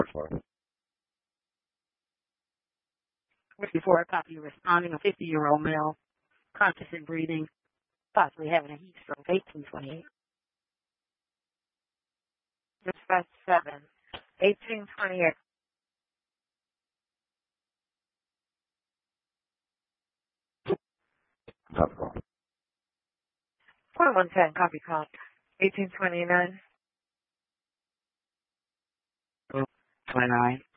Before a copy responding, a 50-year-old male, conscious and breathing, possibly having a heat stroke, 1828. Dispatch 7, 1828. Point 110, copy count. 1829. 29.